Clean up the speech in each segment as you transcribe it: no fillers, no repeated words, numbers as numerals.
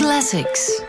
Classics.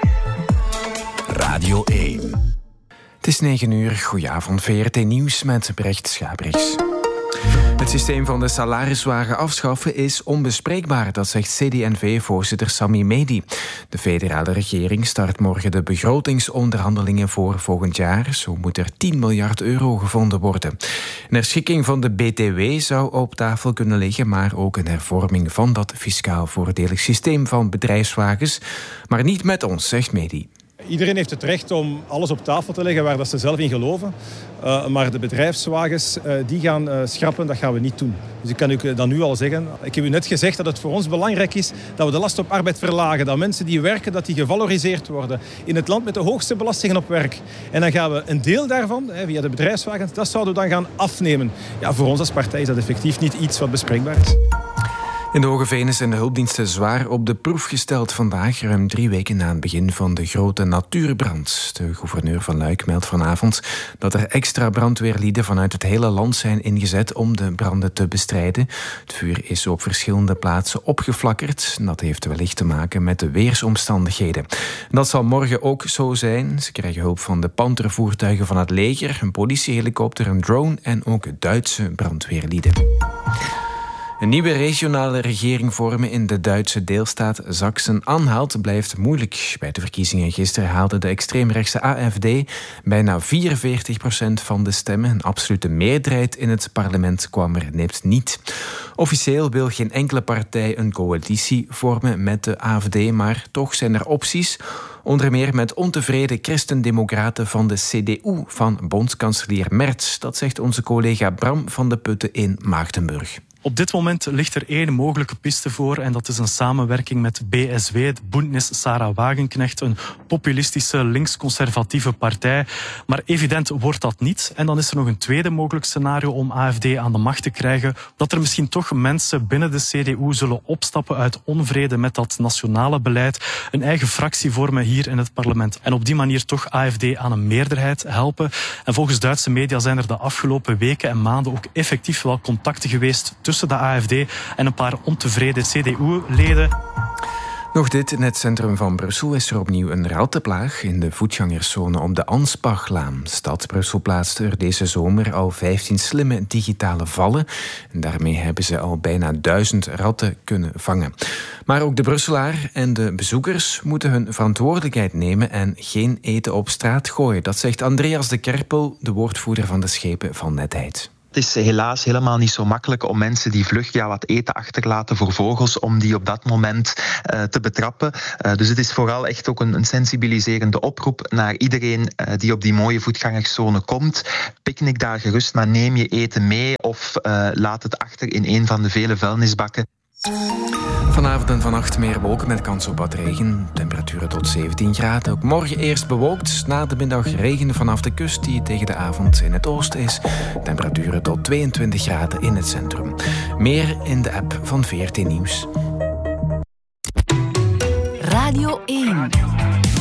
Radio 1. Het is 9 uur. Goedenavond, VRT Nieuws met Brecht Schabriks. Het systeem van de salariswagen afschaffen is onbespreekbaar, dat zegt CD&V-voorzitter Sami Mehdi. De federale regering start morgen de begrotingsonderhandelingen voor volgend jaar. Zo moet er 10 miljard euro gevonden worden. Een herschikking van de BTW zou op tafel kunnen liggen, maar ook een hervorming van dat fiscaal voordelig systeem van bedrijfswagens. Maar niet met ons, zegt Mehdi. Iedereen heeft het recht om alles op tafel te leggen waar dat ze zelf in geloven. Maar de bedrijfswagens die gaan schrappen, dat gaan we niet doen. Dus ik kan u dat nu al zeggen. Ik heb u net gezegd dat het voor ons belangrijk is dat we de last op arbeid verlagen. Dat mensen die werken, dat die gevaloriseerd worden. In het land met de hoogste belastingen op werk. En dan gaan we een deel daarvan, via de bedrijfswagens, dat zouden we dan gaan afnemen. Ja, voor ons als partij is dat effectief niet iets wat bespreekbaar is. In de Hogevenen zijn de hulpdiensten zwaar op de proef gesteld vandaag, ruim 3 weken na het begin van de grote natuurbrand. De gouverneur van Luik meldt vanavond dat er extra brandweerlieden vanuit het hele land zijn ingezet om de branden te bestrijden. Het vuur is op verschillende plaatsen opgeflakkerd. Dat heeft wellicht te maken met de weersomstandigheden. Dat zal morgen ook zo zijn. Ze krijgen hulp van de pantervoertuigen van het leger, een politiehelikopter, een drone en ook Duitse brandweerlieden. Een nieuwe regionale regering vormen in de Duitse deelstaat Sachsen-Anhalt blijft moeilijk. Bij de verkiezingen gisteren haalde de extreemrechtse AfD bijna 44% van de stemmen. Een absolute meerderheid in het parlement kwam er nipt niet. Officieel wil geen enkele partij een coalitie vormen met de AfD, maar toch zijn er opties. Onder meer met ontevreden christendemocraten van de CDU van bondskanselier Merz. Dat zegt onze collega Bram van de Putten in Maagdenburg. Op dit moment ligt er 1 mogelijke piste voor en dat is een samenwerking met BSW, het Bündnis Sarah Wagenknecht, een populistische links-conservatieve partij. Maar evident wordt dat niet. En dan is er nog een tweede mogelijk scenario om AfD aan de macht te krijgen. Dat er misschien toch mensen binnen de CDU zullen opstappen uit onvrede met dat nationale beleid, een eigen fractie vormen hier in het parlement. En op die manier toch AfD aan een meerderheid helpen. En volgens Duitse media zijn er de afgelopen weken en maanden ook effectief wel contacten geweest tussen de AfD en een paar ontevreden CDU-leden. Nog dit, in het centrum van Brussel is er opnieuw een rattenplaag in de voetgangerszone op de Anspachlaan. Stad Brussel plaatste er deze zomer al 15 slimme digitale vallen. En daarmee hebben ze al bijna 1000 ratten kunnen vangen. Maar ook de Brusselaar en de bezoekers moeten hun verantwoordelijkheid nemen en geen eten op straat gooien. Dat zegt Andreas de Kerpel, de woordvoerder van de Schepen van Netheid. Het is helaas helemaal niet zo makkelijk om mensen die vlug wat eten achterlaten voor vogels, om die op dat moment te betrappen. Dus het is vooral echt ook een sensibiliserende oproep naar iedereen die op die mooie voetgangerszone komt. Picknick daar gerust, maar neem je eten mee of laat het achter in een van de vele vuilnisbakken. Vanavond en vannacht meer wolken met kans op wat regen. Temperaturen tot 17 graden. Ook morgen eerst bewolkt. Na de middag regen vanaf de kust die tegen de avond in het oosten is. Temperaturen tot 22 graden in het centrum. Meer in de app van VRT Nieuws. Radio 1.